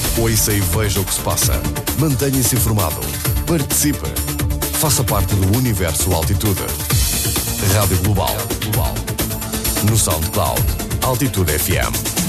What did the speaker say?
Ouça e veja o que se passa. Mantenha-se informado. Participe. Faça parte do universo Altitude. Rádio Global. No SoundCloud. Altitude FM.